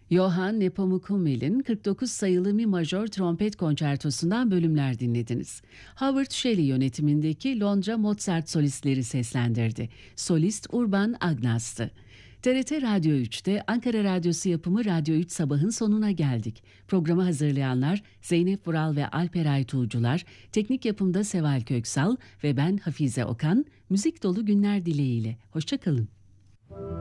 Johann Nepomukel'in 49 sayılı mi majör trompet konçertosundan bölümler dinlediniz. Howard Shelley yönetimindeki Londra Mozart solistleri seslendirdi. Solist Urban Agnas'tı. TRT Radyo 3'te Ankara Radyosu yapımı Radyo 3 Sabah'ın sonuna geldik. Programı hazırlayanlar Zeynep Vural ve Alper Aytuğcular, teknik yapımda Seval Köksal ve ben Hafize Okan, müzik dolu günler dileğiyle. Hoşça kalın.